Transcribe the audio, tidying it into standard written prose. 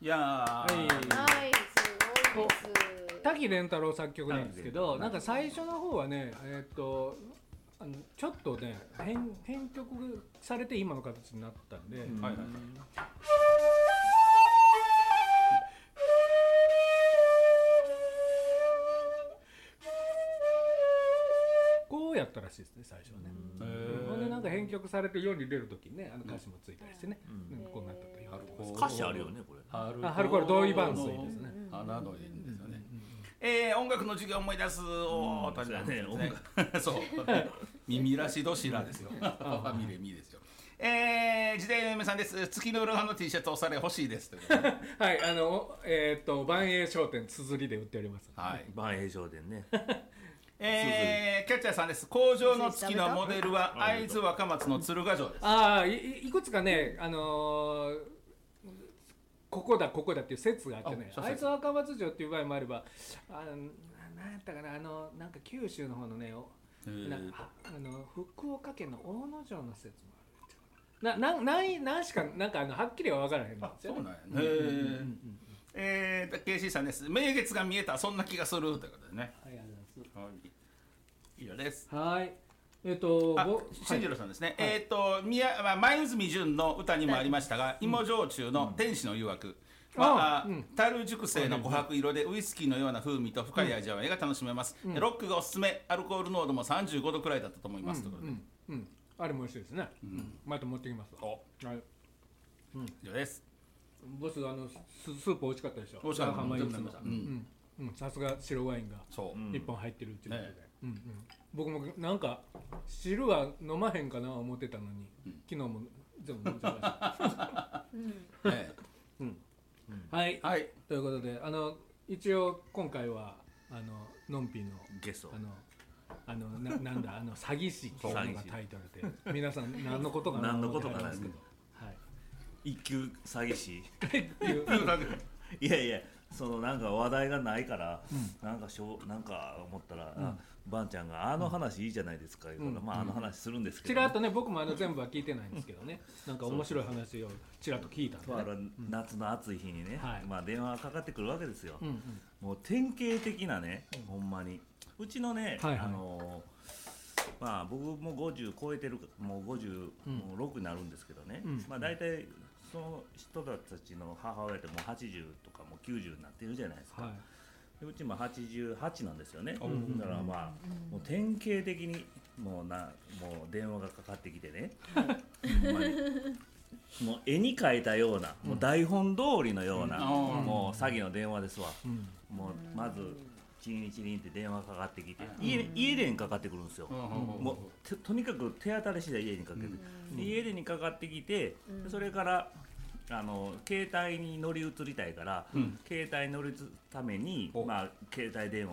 いやはい、すごいです。 滝廉太郎作曲なんですけど、なんか最初の方はね、ちょっとね編曲されて今の形になったんで、はいはい、こうやったらしいですね最初はね。ほんでなんか編曲されて世に出るときにね、歌詞もついたりしてね、こうなったという。 歌詞あるよねこれ。 春これ同意伴随ですね。 花のいいんですよね。音楽の授業思い出す。おー、確かにね。そう。耳らしどしらですよ。ファミレミですよ。時代の嫁さんです。月の裏の T シャツおされ欲しいですということで。 はい、万栄商店綴りで売っております。 はい。万栄商店ね。 キャッチャーさんです。工場の月のモデルは会津若松の鶴ヶ城です。 ああ、いくつかね、ここだっていう説があってね、会津若松城っていう場合もあれば、なんやったかな、なんか九州の方のね、福岡県の大野城の説もある。なんしかなんかはっきりは分からへんんですよね。 そうなんやね。KC さんです。名月が見えた、そんな気がするということでね。 はい、ありがとうございます。 以上です。 はい。 新次郎さんですね。前泉潤の歌にもありましたが、芋焼酎の天使の誘惑。樽熟成の琥珀色でウイスキーのような風味と深い味わいが楽しめます。ロックがおすすめ、アルコール濃度も35度くらいだったと思います。 あれも美味しいですね。また持ってきます。 はい。以上です。 ボススープ美味しかったでしょ。 美味しかった。 さすが白ワインが1本入ってるっていうことで。僕もなんか汁は飲まへんかな思ってたのに、昨日も全部飲んじゃいました。はい、ということで一応今回はのんぴのゲストなんだ詐欺師っていうのがタイトルで、皆さん何のことかな何のことかなんですけど、一級詐欺師いやいや、そのなんか話題がないから、なんか思ったら、ばんちゃんが話いいじゃないですか言うから、話するんですけど、 ちらっとね、僕も全部は聞いてないんですけどね、なんか面白い話をちらっと聞いたんでね。 夏の暑い日にね、電話がかかってくるわけですよ。もう典型的なね、ほんまにうちのね、僕も50超えてる、もう56になるんですけどね、大体その人たちの母親ってもう80とかもう90になってるじゃないですか。うちも88なんですよね。だからもう典型的にもう電話がかかってきてね、もう絵に描いたような、もう台本通りのような、もう詐欺の電話ですわ。もうまずチリンチリンって電話かかってきて、家電かかってくるんですよ。もうとにかく手当たり次第家にかけて、家電にかかってきて、それから携帯に乗り移りたいから、携帯に乗り移るために、携帯電話